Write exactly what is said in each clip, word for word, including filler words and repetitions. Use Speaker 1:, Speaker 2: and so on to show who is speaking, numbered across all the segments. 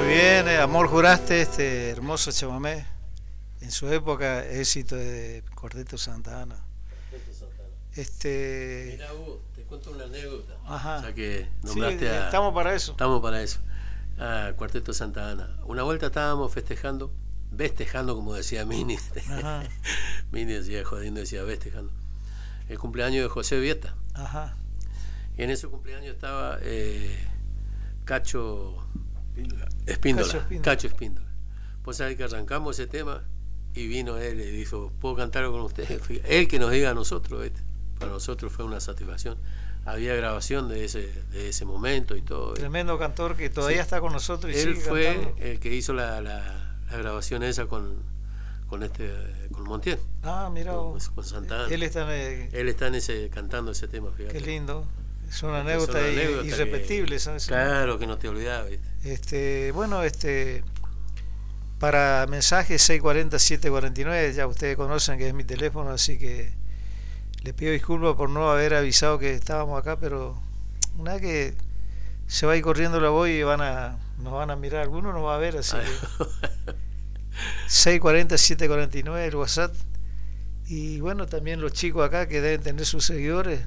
Speaker 1: bien, eh, Amor Juraste, este hermoso chamamé. En su época, éxito de Cuarteto Santa Ana. Este.
Speaker 2: Mira, Hugo, te cuento una anécdota.
Speaker 1: Ajá.
Speaker 2: Ya que
Speaker 1: Sí,
Speaker 2: nombraste a.
Speaker 1: estamos para eso.
Speaker 2: Estamos para eso. A Cuarteto Santa Ana. Una vuelta estábamos festejando, festejando como decía Mini.
Speaker 1: Ajá.
Speaker 2: Mini decía jodiendo, decía festejando. El cumpleaños de José Vieta.
Speaker 1: Ajá.
Speaker 2: Y en ese cumpleaños estaba eh, Cacho Espíndola.
Speaker 1: Cacho Espíndola.
Speaker 2: Cacho Espíndola. Vos sabés que arrancamos ese tema y vino él y dijo, ¿puedo cantar con ustedes? Él que nos diga a nosotros, ¿viste? Para nosotros fue una satisfacción. Había grabación de ese, de ese momento y todo.
Speaker 1: Tremendo cantor que todavía sí. está con nosotros y
Speaker 2: él
Speaker 1: sigue
Speaker 2: fue
Speaker 1: cantando.
Speaker 2: El que hizo la, la, la grabación esa con, con este con Montiel.
Speaker 1: Ah, mira
Speaker 2: con, con Santa Ana.
Speaker 1: Él está en, el...
Speaker 2: él está en ese cantando ese tema, fíjate.
Speaker 1: Qué lindo. Es una anécdota, una anécdota irrepetible,
Speaker 2: que,
Speaker 1: ¿sabes?
Speaker 2: Claro, que no te olvidabas, ¿viste?
Speaker 1: Este, bueno, este para mensajes seis cuatro cero, siete cuatro nueve, ya ustedes conocen que es mi teléfono, así que le pido disculpas por no haber avisado que estábamos acá, pero una vez que se va a ir corriendo la voz y van a, nos van a mirar, algunos nos va a ver, así que seis cuatro cero, siete cuatro nueve el WhatsApp. Y bueno, también los chicos acá que deben tener sus seguidores.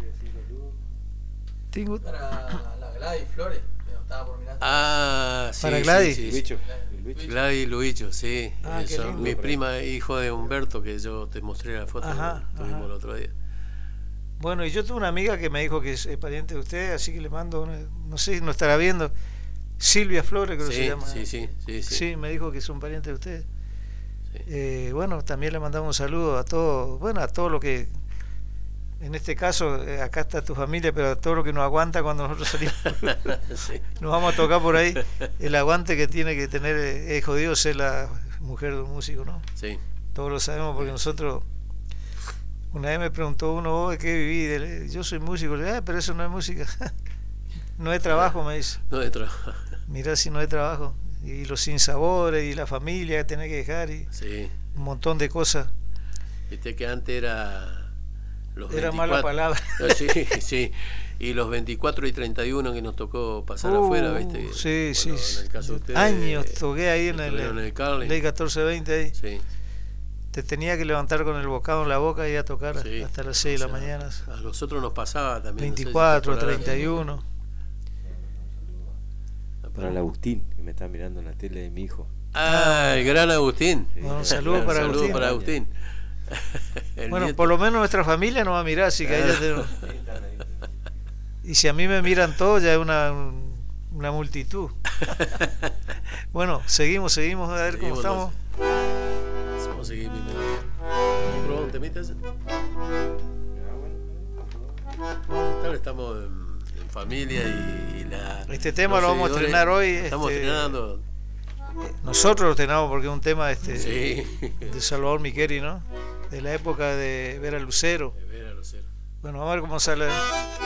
Speaker 1: Tengo...
Speaker 3: Para la Gladys Flores, que nos estaba por mirar.
Speaker 2: Ah, sí.
Speaker 1: Para Gladys.
Speaker 2: Sí, sí,
Speaker 4: Luicho.
Speaker 2: sí. Gladys y Luicho, sí.
Speaker 1: Ah,
Speaker 2: Eso, mi prima, hijo de Humberto, que yo te mostré la foto
Speaker 1: ajá,
Speaker 2: que tuvimos
Speaker 1: ajá.
Speaker 2: el otro día.
Speaker 1: Bueno, y yo tuve una amiga que me dijo que es pariente de usted, así que le mando, una, no sé si nos estará viendo, Silvia Flores, creo que
Speaker 2: sí,
Speaker 1: se llama.
Speaker 2: Sí, sí, sí, sí.
Speaker 1: Sí, me dijo que es un pariente de usted.
Speaker 2: Sí.
Speaker 1: Eh, bueno, también le mandamos un saludo a todos, bueno, a todo lo que, en este caso, eh, acá está tu familia, pero a todo lo que nos aguanta cuando nosotros salimos. Sí. Nos vamos a tocar por ahí. El aguante que tiene que tener, es eh, jodido ser la mujer de un músico, ¿no?
Speaker 2: Sí.
Speaker 1: Todos lo sabemos porque nosotros, una vez me preguntó uno, ¿de qué viví? Yo soy músico. Le dije, ah, pero eso no es música. No es trabajo, me dice.
Speaker 2: No es trabajo.
Speaker 1: Mirá si no es trabajo. Y los sinsabores y la familia que tenés que dejar y
Speaker 2: sí.
Speaker 1: un montón de cosas.
Speaker 2: Viste que antes era... Los
Speaker 1: era
Speaker 2: veinticuatro,
Speaker 1: mala palabra.
Speaker 2: Sí, sí. Y los veinticuatro y treinta y uno que nos tocó pasar
Speaker 1: uh,
Speaker 2: afuera, ¿viste?
Speaker 1: Sí,
Speaker 2: bueno,
Speaker 1: sí.
Speaker 2: En el caso de ustedes,
Speaker 1: años toqué ahí en el,
Speaker 2: en el Carlin.
Speaker 1: Ley catorce veinte ahí.
Speaker 2: Sí.
Speaker 1: Te tenía que levantar con el bocado en la boca y a tocar sí. hasta las seis de la mañana.
Speaker 2: A nosotros nos pasaba también.
Speaker 1: veinticuatro,
Speaker 2: no sé si
Speaker 1: treinta y uno.
Speaker 4: Para el Agustín, que me está mirando en la tele de mi hijo.
Speaker 2: Ah, el gran Agustín.
Speaker 1: Sí. Bueno, un saludo para
Speaker 2: saludo
Speaker 1: Agustín.
Speaker 2: Para Agustín.
Speaker 1: Bueno,
Speaker 2: nieto.
Speaker 1: Por lo menos nuestra familia nos va a mirar, así que ahí ya tenemos. Y si a mí me miran todos, ya es una, una multitud. Bueno, seguimos, seguimos a ver seguimos cómo estamos.
Speaker 2: Vamos a seguir primero. ¿Probamos un temita ese? Claro, estamos en, en familia y, y la...
Speaker 1: Este tema lo vamos a estrenar hoy.
Speaker 2: Estamos
Speaker 1: este,
Speaker 2: estrenando...
Speaker 1: Nosotros lo estrenamos porque es un tema este,
Speaker 2: sí.
Speaker 1: de Salvador Miqueri, ¿no? De la época de Vera Lucero.
Speaker 2: De Vera Lucero.
Speaker 1: Bueno, vamos a ver cómo sale.